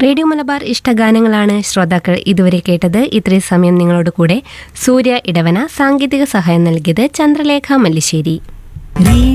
Radio Malabar ഇഷ്ടഗാനങ്ങളാണ് ശ്രോതാക്കൾ ഇതുവരെ കേട്ടത്. ഇത്രയും സമയം നിങ്ങളോട് കൂടെ സൂര്യ ഇടവന, സാങ്കേതിക സഹായം നൽകിയത് ചന്ദ്രലേഖ മല്ലിശ്ശേരി.